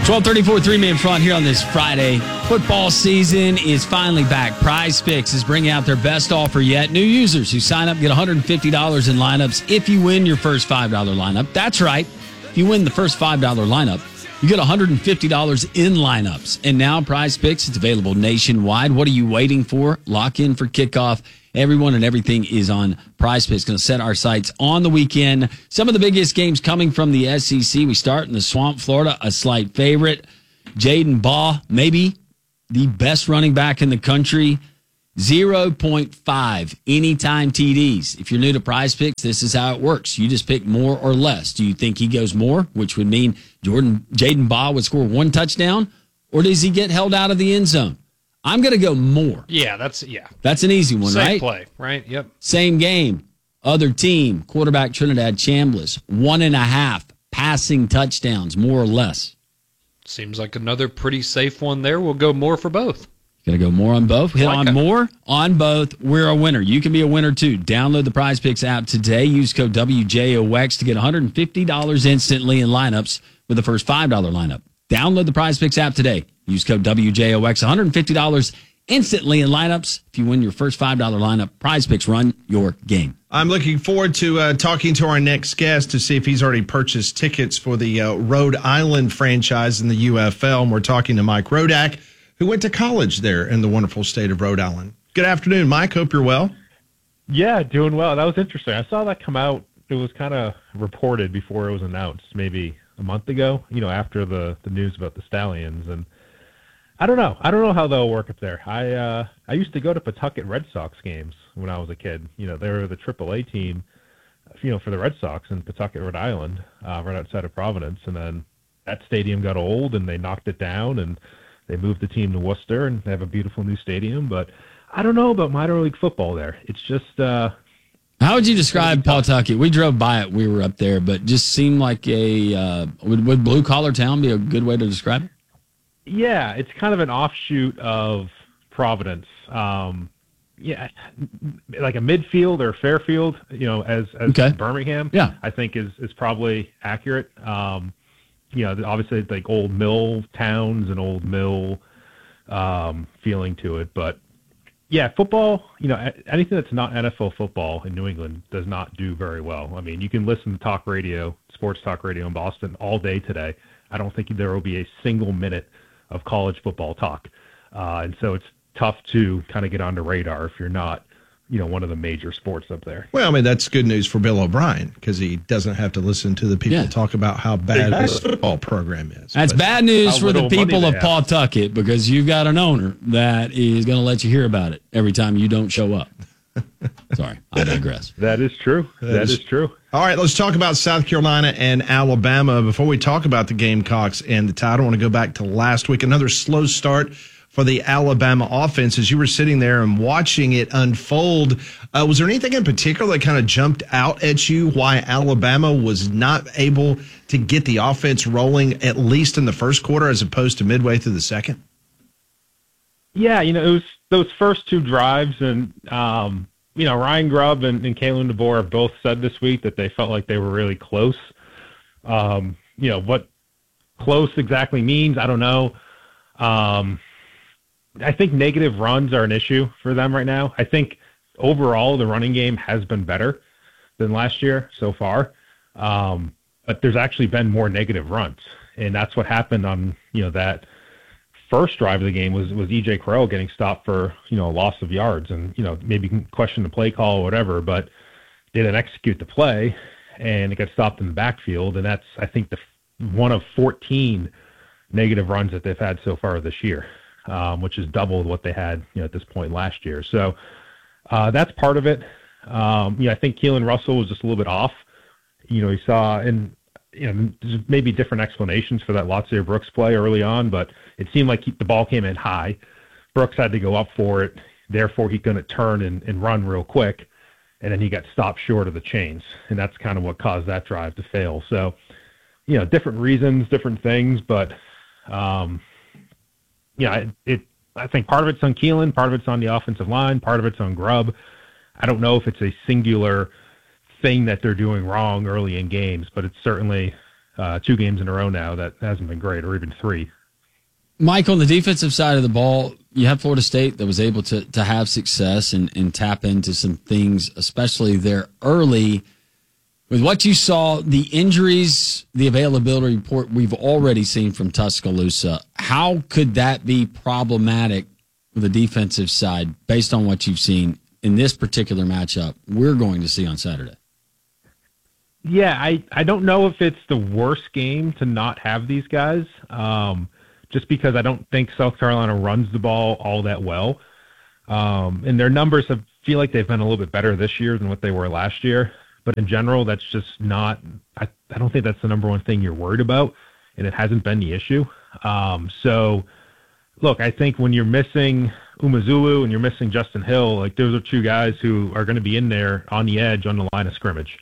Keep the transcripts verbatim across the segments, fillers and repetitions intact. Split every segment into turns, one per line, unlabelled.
twelve thirty-four, three-man front here on this Friday. Football season is finally back. Prize Picks is bringing out their best offer yet. New users who sign up get one hundred fifty dollars in lineups if you win your first five dollars lineup. That's right. If you win the first five dollars lineup, you get one hundred fifty dollars in lineups. And now Prize Picks, it's available nationwide. What are you waiting for? Lock in for kickoff. Everyone and everything is on Prize Picks. Going to set our sights on the weekend. Some of the biggest games coming from the S E C. We start in the Swamp, Florida, a slight favorite. Jaden Baugh, maybe the best running back in the country. zero point five anytime T Ds. If you're new to Prize Picks, this is how it works. You just pick more or less. Do you think he goes more, which would mean Jordan Jaden Baugh would score one touchdown, or does he get held out of the end zone? I'm going to go more.
Yeah, that's yeah.
That's an easy one,
Same
right?
play, right? Yep.
Same game. Other team, quarterback Trinidad Chambliss, one and a half passing touchdowns, more or less.
Seems like another pretty safe one there. We'll go more for both.
Going to go more on both. Hit
like
on
it.
more on both. We're a winner. You can be a winner too. Download the Prize Picks app today. Use code W J O X to get one hundred fifty dollars instantly in lineups with the first five dollars lineup. Download the Prize Picks app today. Use code W J O X. one hundred fifty dollars instantly in lineups. If you win your first five dollars lineup, Prize Picks, run your game.
I'm looking forward to uh, talking to our next guest to see if he's already purchased tickets for the uh, Rhode Island franchise in the U F L. And we're talking to Mike Rodak, who went to college there in the wonderful state of Rhode Island. Good afternoon, Mike. Hope you're well.
Yeah, doing well. That was interesting. I saw that come out. It was kind of reported before it was announced, maybe a month ago, you know, after the, the news about the Stallions. And I don't know. I don't know how they'll work up there. I uh, I used to go to Pawtucket Red Sox games when I was a kid. You know, they were the triple A team, you know, for the Red Sox in Pawtucket, Rhode Island, uh, right outside of Providence. And then that stadium got old and they knocked it down and they moved the team to Worcester and they have a beautiful new stadium. But I don't know about minor league football there. It's just... Uh,
How would you describe Pawtucket? We drove by it. We were up there, but just seemed like a... Uh, would, would blue-collar town be a good way to describe it?
Yeah, it's kind of an offshoot of Providence. Um, yeah, like a midfield or Fairfield, you know, as, as
Okay.
Birmingham,
Yeah.
I think is, is probably accurate. Um, you know, obviously like old mill towns and old mill um, feeling to it. But yeah, football, you know, anything that's not N F L football in New England does not do very well. I mean, you can listen to talk radio, sports talk radio in Boston all day today. I don't think there will be a single minute of college football talk. Uh, and so it's tough to kind of get on the radar if you're not, you know, one of the major sports up there.
Well, I mean, that's good news for Bill O'Brien because he doesn't have to listen to the people
Yeah.
talk about how bad this football program is.
That's
But-
bad news
How
for the
little money
people
they
of
have.
Pawtucket because you've got an owner that is going to let you hear about it every time you don't show up. Sorry, I digress.
That is true. that
is-
is true.
All right, let's talk about South Carolina and Alabama. Before we talk about the Gamecocks and the title, I want to go back to last week. Another slow start for the Alabama offense. As you were sitting there and watching it unfold, uh, was there anything in particular that kind of jumped out at you why Alabama was not able to get the offense rolling, at least in the first quarter, as opposed to midway through the second?
Yeah, you know, it was those first two drives, and um, you know, Ryan Grubb and, and Kalen DeBoer have both said this week that they felt like they were really close. Um, you know, what close exactly means, I don't know. Um, I think negative runs are an issue for them right now. I think overall the running game has been better than last year so far, um, but there's actually been more negative runs, and that's what happened on, you know, that first drive of the game was was E J Crowell getting stopped for, you know, a loss of yards, and, you know, maybe you can question the play call or whatever, but didn't execute the play and it got stopped in the backfield. And that's, I think, the one of fourteen negative runs that they've had so far this year, um, which is double what they had, you know, at this point last year. So uh, that's part of it. Um, you know, I think Keelan Russell was just a little bit off. You know, he saw, and you know, there's maybe different explanations for that Lotzier Brooks play early on, but it seemed like he, the ball came in high. Brooks had to go up for it. Therefore, he's going to turn and, and run real quick. And then he got stopped short of the chains. And that's kind of what caused that drive to fail. So, you know, different reasons, different things. But, um, yeah, it, it, I think part of it's on Keelan, part of it's on the offensive line, part of it's on Grubb. I don't know if it's a singular thing that they're doing wrong early in games, but it's certainly uh, two games in a row now that hasn't been great, or even three.
Mike, on the defensive side of the ball, you have Florida State that was able to to have success and, and tap into some things, especially there early. With what you saw, the injuries, the availability report we've already seen from Tuscaloosa, how could that be problematic with the defensive side based on what you've seen in this particular matchup we're going to see on Saturday?
Yeah, I, I don't know if it's the worst game to not have these guys, um, just because I don't think South Carolina runs the ball all that well. Um, and their numbers have, feel like they've been a little bit better this year than what they were last year. But in general, that's just not I, – I don't think that's the number one thing you're worried about, and it hasn't been the issue. Um, so, look, I think when you're missing Umazulu and you're missing Justin Hill, like those are two guys who are going to be in there on the edge on the line of scrimmage.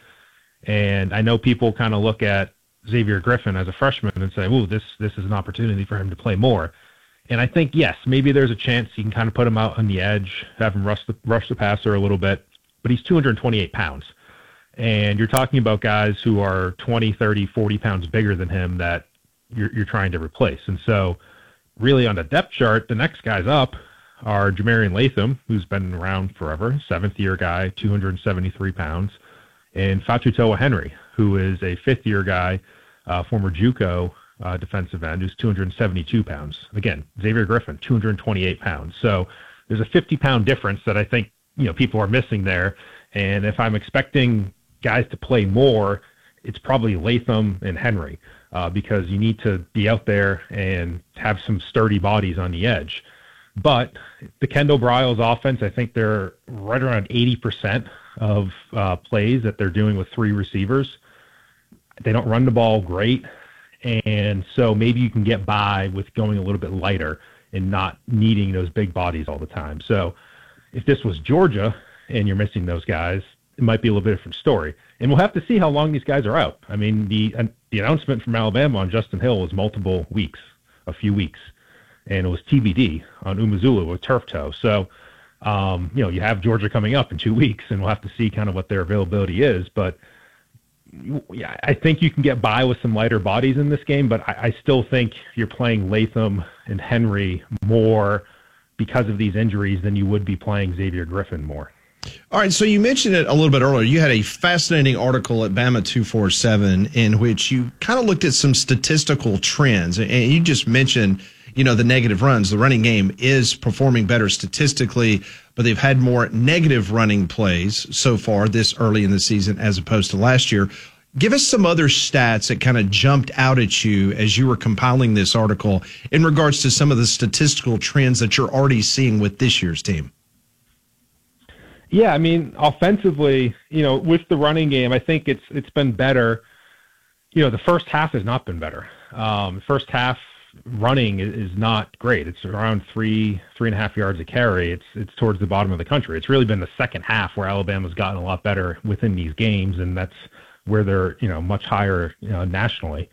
And I know people kind of look at Xavier Griffin as a freshman and say, "Ooh, this this is an opportunity for him to play more." And I think, yes, maybe there's a chance you can kind of put him out on the edge, have him rush the, rush the passer a little bit. But he's two hundred twenty-eight pounds. And you're talking about guys who are twenty, thirty, forty pounds bigger than him that you're, you're trying to replace. And so really on the depth chart, the next guys up are Jamarian Latham, who's been around forever, seventh-year guy, two hundred seventy-three pounds, and Fatutoa Henry, who is a fifth-year guy, uh, former JUCO uh, defensive end, who's two hundred seventy-two pounds. Again, Xavier Griffin, two hundred twenty-eight pounds. So there's a fifty-pound difference that I think you know people are missing there. And if I'm expecting guys to play more, it's probably Latham and Henry uh, because you need to be out there and have some sturdy bodies on the edge. But the Kendall Briles offense, I think they're right around eighty percent of uh, plays that they're doing with three receivers. They don't run the ball great, and so maybe you can get by with going a little bit lighter and not needing those big bodies all the time. So if this was Georgia and you're missing those guys, it might be a little bit different story. And we'll have to see how long these guys are out. I mean, the uh, the announcement from Alabama on Justin Hill was multiple weeks, a few weeks. And it was T B D on Umazulu with turf toe. So, um, you know, you have Georgia coming up in two weeks, and we'll have to see kind of what their availability is. But, yeah, I think you can get by with some lighter bodies in this game, but I, I still think you're playing Latham and Henry more because of these injuries than you would be playing Xavier Griffin more.
All right, so you mentioned it a little bit earlier. You had a fascinating article at Bama two forty-seven in which you kind of looked at some statistical trends, and you just mentioned, you know, the negative runs. The running game is performing better statistically, but they've had more negative running plays so far this early in the season as opposed to last year. Give us some other stats that kind of jumped out at you as you were compiling this article in regards to some of the statistical trends that you're already seeing with this year's team.
Yeah, I mean, offensively, you know, with the running game, I think it's it's been better. You know, the first half has not been better. Um, first half running is, is not great. It's around three three and a half yards a carry. It's it's towards the bottom of the country. It's really been the second half where Alabama's gotten a lot better within these games, and that's where they're you know much higher you know, nationally.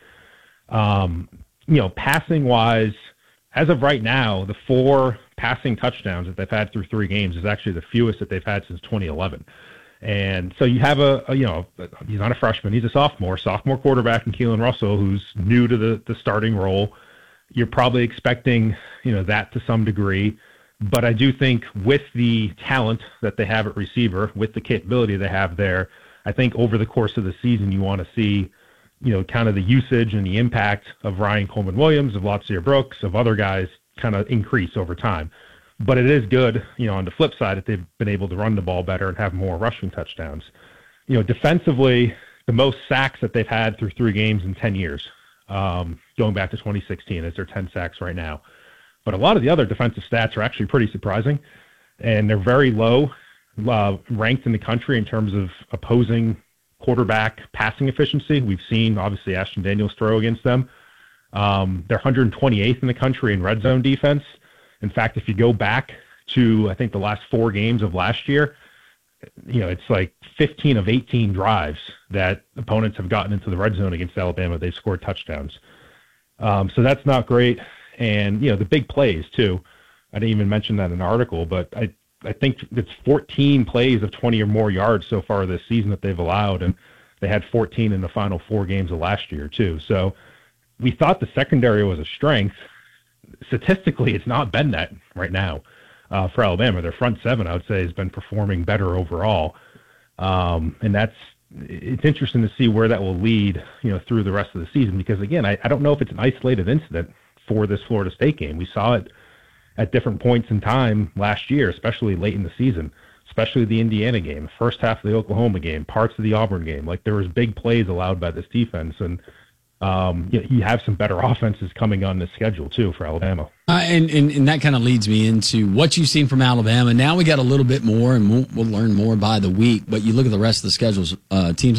Um, you know, passing wise, as of right now, the four passing touchdowns that they've had through three games is actually the fewest that they've had since twenty eleven. And so you have a, a you know, he's not a freshman, he's a sophomore, sophomore quarterback in Keelan Russell, who's new to the, the starting role. You're probably expecting, you know, that to some degree. But I do think with the talent that they have at receiver, with the capability they have there, I think over the course of the season, you want to see, you know, kind of the usage and the impact of Ryan Coleman Williams, of Latzia Brooks, of other guys kind of increase over time. But it is good, you know, on the flip side, that they've been able to run the ball better and have more rushing touchdowns. You know, defensively, the most sacks that they've had through three games in ten years, um, going back to twenty sixteen, is their ten sacks right now. But a lot of the other defensive stats are actually pretty surprising, and they're very low uh, ranked in the country in terms of opposing quarterback passing efficiency. We've seen, obviously, Ashton Daniels throw against them. Um, they're one hundred twenty-eighth in the country in red zone defense. In fact, if you go back to, I think, the last four games of last year, you know, it's like fifteen of eighteen drives that opponents have gotten into the red zone against Alabama. They've scored touchdowns. Um, so that's not great. And, you know, the big plays, too. I didn't even mention that in the article, but I, I think it's fourteen plays of twenty or more yards so far this season that they've allowed. And They had fourteen in the final four games of last year, too. So we thought the secondary was a strength. Statistically, it's not been that right now uh, for Alabama. Their front seven, I would say, has been performing better overall. Um, and that's it's interesting to see where that will lead, you know, through the rest of the season. Because, again, I, I don't know if it's an isolated incident for this Florida State game. We saw it at different points in time last year, especially late in the season, especially the Indiana game, first half of the Oklahoma game, parts of the Auburn game. Like, there was big plays allowed by this defense, and um, you, you have some better offenses coming on the schedule too for Alabama.
Uh, and, and and that kind of leads me into what you've seen from Alabama. Now we got a little bit more, and we'll, we'll learn more by the week. But you look at the rest of the schedules, uh, teams